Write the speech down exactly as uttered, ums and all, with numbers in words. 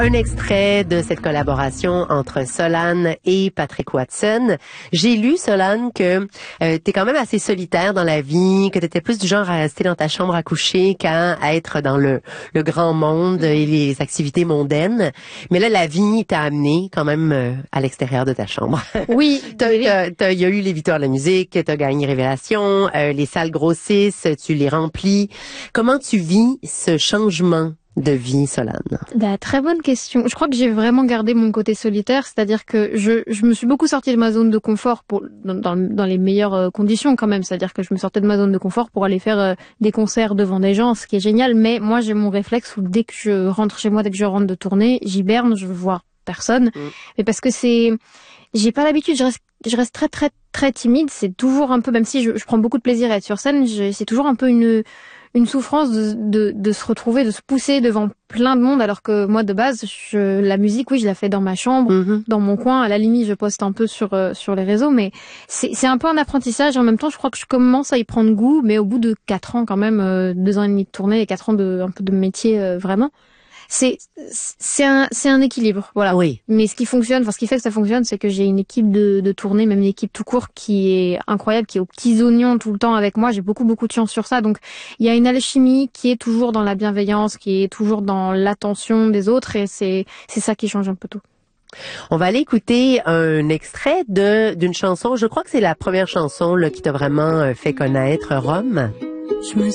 Un extrait de cette collaboration entre Solane et Patrick Watson. J'ai lu, Solane, que euh, t'es quand même assez solitaire dans la vie, que t'étais plus du genre à rester dans ta chambre à coucher qu'à être dans le, le grand monde et les activités mondaines. Mais là, la vie t'a amené quand même euh, à l'extérieur de ta chambre. Oui. Il y a eu les victoires de la musique, t'as gagné Révélation, euh, les salles grossissent, tu les remplis. Comment tu vis ce changement de vie, Solane? Bah, très bonne question. Je crois que j'ai vraiment gardé mon côté solitaire, c'est-à-dire que je, je me suis beaucoup sortie de ma zone de confort pour, dans, dans, dans les meilleures euh, conditions quand même, c'est-à-dire que je me sortais de ma zone de confort pour aller faire euh, des concerts devant des gens, ce qui est génial, mais moi j'ai mon réflexe où dès que je rentre chez moi, dès que je rentre de tournée, j'hiberne, je veux voir personne, mmh. mais parce que c'est... J'ai pas l'habitude, je reste, je reste très très très timide, c'est toujours un peu, même si je, je prends beaucoup de plaisir à être sur scène, je, c'est toujours un peu une... une souffrance de, de, de se retrouver, de se pousser devant plein de monde, alors que moi, de base, je, la musique, oui, je la fais dans ma chambre, mm-hmm. dans mon coin. À la limite, je poste un peu sur euh, sur les réseaux, mais c'est, c'est un peu un apprentissage. En même temps, je crois que je commence à y prendre goût, mais au bout de quatre ans, quand même, euh, deux ans et demi de tournée et quatre ans de un peu de métier, euh, vraiment. C'est c'est un c'est un équilibre, voilà. Oui. Mais ce qui fonctionne, enfin ce qui fait que ça fonctionne, c'est que j'ai une équipe de de tournée, même une équipe tout court qui est incroyable, qui est aux petits oignons tout le temps avec moi. J'ai beaucoup beaucoup de chance sur ça. Donc il y a une alchimie qui est toujours dans la bienveillance, qui est toujours dans l'attention des autres, et c'est c'est ça qui change un peu tout. On va aller écouter un extrait de d'une chanson. Je crois que c'est la première chanson là qui t'a vraiment fait connaître, Rome. Je me